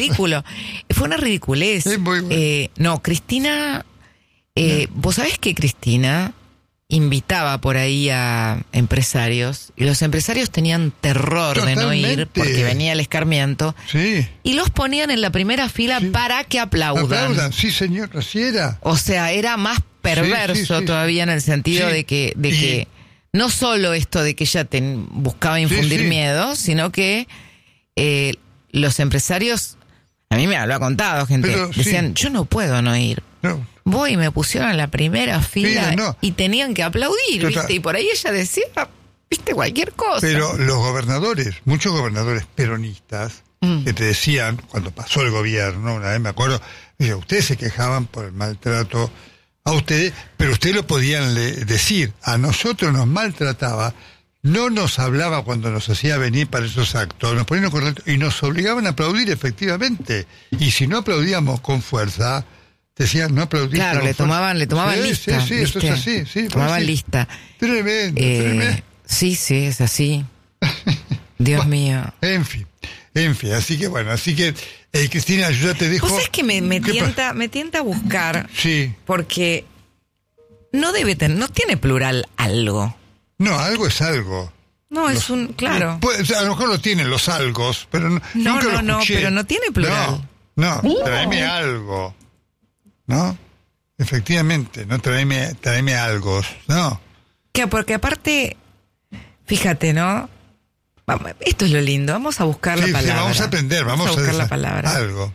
ridículo. Fue una ridiculez. Es muy bueno. No, Cristina... Vos sabés que Cristina invitaba por ahí a empresarios y los empresarios tenían terror Totalmente. de no ir porque venía el escarmiento, Sí. y los ponían en la primera fila para que aplaudan. Sí, señor, así era. O sea, era más perverso Sí. todavía en el sentido Sí. de que no solo esto de que ella buscaba infundir Sí. miedo, sino que los empresarios, a mí me lo ha contado gente, Pero, decían, yo no puedo no ir. No. Voy y me pusieron en la primera fila Mira, no. y tenían que aplaudir, Total. ¿viste? Y por ahí ella decía, ¿viste? Cualquier cosa. Pero los gobernadores, muchos gobernadores peronistas, que te decían, cuando pasó el gobierno, una vez me acuerdo, mira, ustedes se quejaban por el maltrato a ustedes, pero ustedes lo podían decir, a nosotros nos maltrataba, no nos hablaba cuando nos hacía venir para esos actos, nos ponían correcto y nos obligaban a aplaudir efectivamente. Y si no aplaudíamos con fuerza, decían no aplaudiste. Claro, le tomaban sí, lista. Sí, eso ¿viste? es así, sí. Tomaban sí. lista. Tremendo. Sí, es así. Dios mío. En fin, así que Cristina, yo ya te dejo. Vos sabés que me tienta a buscar, Sí. porque no tiene plural algo. No, algo es algo. No, es claro. A lo mejor lo tienen los algos, pero nunca lo escuché. pero no tiene plural. No, tráeme algo. ¿No? Efectivamente, no tráeme algo. No. Porque aparte, fíjate, ¿no? Esto es lo lindo, vamos a buscar la palabra. Sí, vamos a aprender, vamos a buscar la palabra. Algo.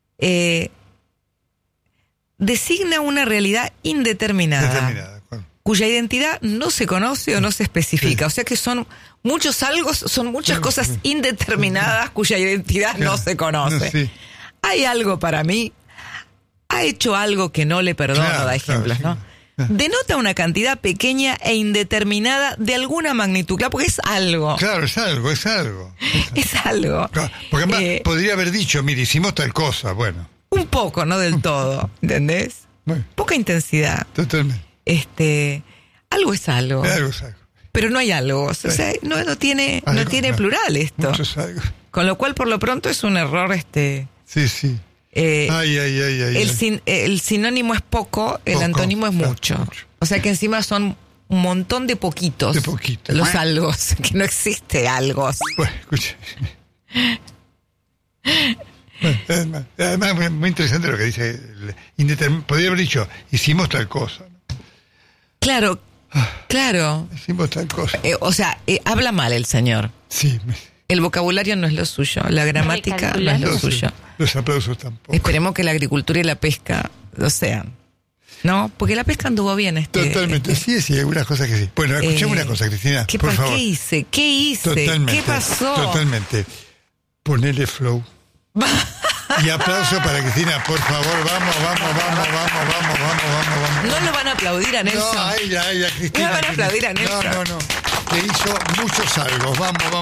Designa una realidad indeterminada. Cuya identidad no se conoce o no se especifica. Sí. O sea que son muchos algo, son muchas cosas indeterminadas cuya identidad no se conoce. Sí. Hay algo para mí, ha hecho algo que no le perdono, da ejemplos, ¿no? Denota una cantidad pequeña e indeterminada de alguna magnitud, claro, porque es algo. Claro, es algo. Es algo. Claro, porque además podría haber dicho, mire, hicimos tal cosa, bueno. Un poco, no del todo, ¿entendés? Bueno. Poca intensidad. Totalmente. Algo es algo. Algo es algo. Pero no hay algo. O sea, no tiene plural esto. Muchos algo. Con lo cual, por lo pronto, es un error Sí. El sinónimo es poco, el antónimo es mucho. O sea que encima son un montón de poquitos. Los algos, que no existe algos. Bueno, escucha. Además, muy interesante lo que dice. Podría haber dicho, hicimos tal cosa. Claro. Hicimos tal cosa. Habla mal el señor. Sí. El vocabulario no es lo suyo, la gramática no es lo suyo. Los aplausos tampoco. Esperemos que la agricultura y la pesca lo sean. ¿No? Porque la pesca anduvo bien. Totalmente, sí, algunas cosas que sí. Bueno, escuchame una cosa, Cristina, por favor. ¿Qué hice? Totalmente, ¿Qué pasó? Totalmente. Ponele flow. Y aplauso para Cristina, por favor, vamos. No lo van a aplaudir a Nelson. No, a Cristina. No van a aplaudir a Nelson. No. Que hizo muchos algo. Vamos.